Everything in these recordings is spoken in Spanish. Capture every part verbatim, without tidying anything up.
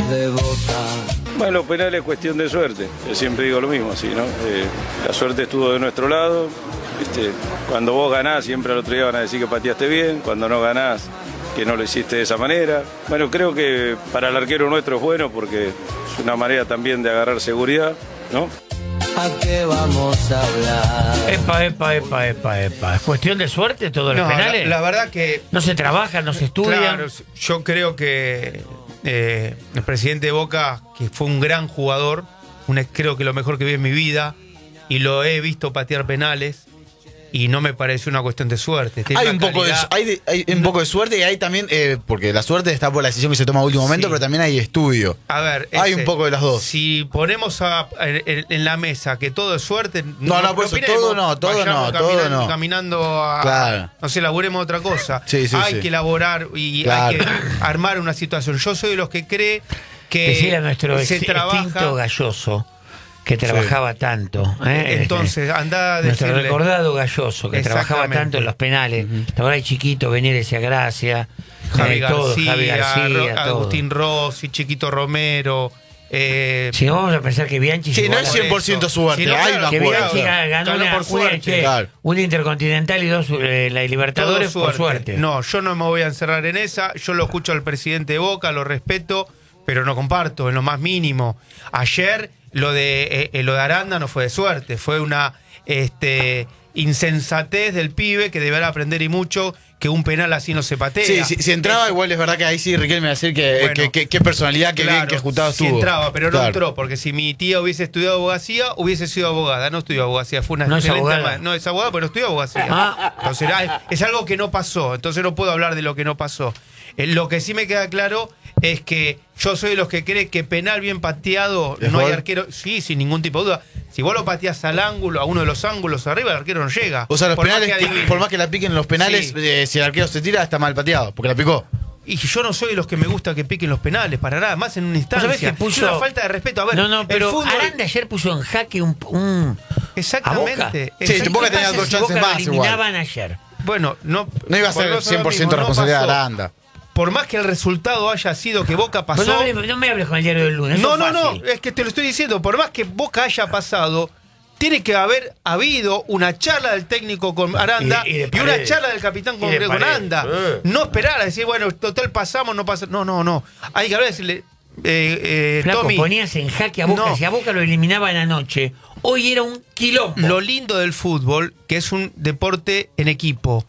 de Boca. Bueno, los penales es cuestión de suerte. Yo siempre digo lo mismo, así, ¿no? Eh, la suerte estuvo de nuestro lado. ¿Viste? Cuando vos ganás, siempre al otro día van a decir que pateaste bien. Cuando no ganás, que no lo hiciste de esa manera. Bueno, creo que para el arquero nuestro es bueno porque es una manera también de agarrar seguridad, ¿no? ¿A qué vamos a hablar? Epa, epa, epa, epa, epa. ¿Es cuestión de suerte todos los No, penales? La, la verdad que... No se trabaja, no se estudia. Claro, yo creo que eh, el presidente de Boca, que fue un gran jugador, un, creo que lo mejor que vi en mi vida, y lo he visto patear penales, y no me pareció una cuestión de suerte. Tiene Hay una un, poco de, calidad- hay, de- hay un poco de suerte y hay también, eh, porque la suerte está por la decisión que se toma a último momento, Sí. pero también hay estudio. A ver, Hay ese, un poco de las dos. Si ponemos a- en, en la mesa que todo es suerte, No, no, por eso, opinemos, todo no, todo vayamos no, todo caminando, no. caminando a, Claro. no sé, laburemos otra cosa. Sí, sí, hay sí. que elaborar y Claro. hay que armar una situación. Yo soy de los que cree que Decirle a nuestro se ex- trabaja. extinto Galloso, que trabajaba tanto. ¿eh? Entonces, anda a Nuestro decirle. recordado Galloso, que trabajaba Exactamente. tanto en los penales. Ahora hay chiquito, venir esa gracia. Javi, eh, García, todo, Javi García, Ro- todo. Agustín Rossi, Chiquito Romero. Eh, Si no, vamos a pensar que Bianchi Sí, llegó no a es la- cien por ciento suerte, Si no, hay claro, una que jugada. Bianchi ganó, Ganó una, por una, suerte. che, Claro. una intercontinental y dos eh, la Libertadores Todo por suerte. No, yo no me voy a encerrar en esa. Yo lo escucho al presidente de Boca, lo respeto, pero no comparto en lo más mínimo. Ayer lo de eh, lo de Aranda no fue de suerte, fue una este, insensatez del pibe que deberá aprender y mucho que un penal así no se patea. Sí, si, si entraba, Eso- igual es verdad que ahí sí Riquelme va a decir que, Bueno, que, que- qué personalidad, qué bien, claro, qué ajustado si estuvo. entraba, pero no Claro. entró, porque si mi tía hubiese estudiado abogacía, hubiese sido abogada. No estudió abogacía, fue una No es excelente abogada. ma- No es abogada, pero estudió abogacía. Ah. Entonces era- es algo que no pasó, entonces no puedo hablar de lo que no pasó. Eh, lo que sí me queda claro es que yo soy de los que cree que penal bien pateado, ¿Es no hay gol? arquero. Sí, sin ningún tipo de duda. Si vos lo pateás al ángulo, a uno de los ángulos arriba, el arquero no llega. O sea, los Por más penales, que adivine. por más que la piquen los penales, Sí. eh, si el arquero se tira, está mal pateado, porque la picó. Y yo no soy de los que me gusta que piquen los penales, para nada, más en una ¿Vos sabés instancia. que puso- Es una falta de respeto. A ver, no, no, el pero fútbol- Aranda ayer puso en jaque un... un Exactamente. a Boca. Sí, exactamente. Boca tenía ¿Qué dos pasa si chances Boca lo más igual. eliminaban ayer? Bueno, no, No iba a ser volvemos cien por ciento lo mismo, no responsabilidad de pasó. Aranda. Por más que el resultado haya sido que Boca pasó. Pues no, hables- no me hables con el diario del lunes. No, eso no, es no, fácil. es que te lo estoy diciendo. Por más que Boca haya pasado, tiene que haber habido una charla del técnico con Aranda Y y, de- y de una Paredes. charla del capitán con, Y de con Paredes. Aranda. Eh. No esperar a decir, bueno, total pasamos, no pasa. No, no, no. Hay que hablar y decirle, eh, eh, Flaco, Tommy, ponías en jaque a Boca. No. Si a Boca lo eliminaban anoche, hoy era un quilombo. lo lindo del fútbol, que es un deporte en equipo.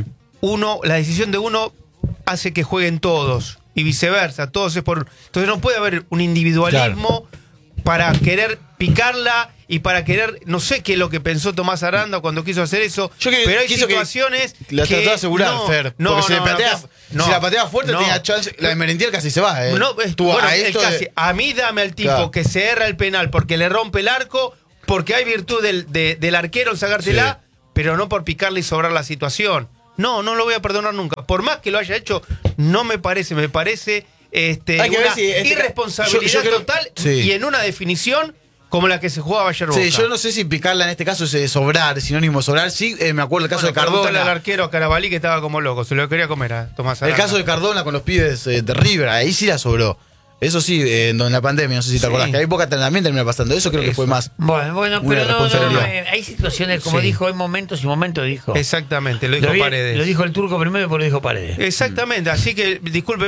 Uno, la decisión de uno hace que jueguen todos y viceversa, todos es por. Entonces no puede haber un individualismo para querer picarla y para querer, no sé qué es lo que pensó Tomás Aranda cuando quiso hacer eso, Yo que pero hay quiso que situaciones La que trató de asegurar, no, Fer. no, porque si, no, le patea, no, si la pateaba fuerte no. tenía chance. La de Merentiel casi se va, ¿eh? No, es- Estuvo bueno, a el esto de- casi. A mí dame al tipo Claro. que se erra el penal porque le rompe el arco, porque hay virtud del, de- del arquero en sacártela, Sí. pero no por picarle y sobrar la situación. No, no lo voy a perdonar nunca. Por más que lo haya hecho, no me parece, me parece este, Hay que ver una si este- irresponsabilidad yo- yo creo- total sí. y en una definición como la que se jugaba ayer Boca. Sí, yo no sé si picarla en este caso es de sobrar, sinónimo de sobrar. Sí, eh, me acuerdo el caso Bueno, de preguntale Cardona. al arquero Carabalí que estaba como loco, se lo quería comer a Tomás El Aranda. caso de Cardona con los pibes eh, de River, ahí sí la sobró. Eso sí, eh, en la pandemia, no sé si te Sí. acordás, que ahí Boca también termina pasando. Eso creo que Eso. fue más. Bueno, bueno, Una pero no, no, no, responsabilidad. eh, hay situaciones, como Sí. dijo, hay momentos y momentos dijo. Exactamente, lo dijo vi- Paredes. Lo dijo el turco primero y después lo dijo Paredes. Exactamente, así que disculpe.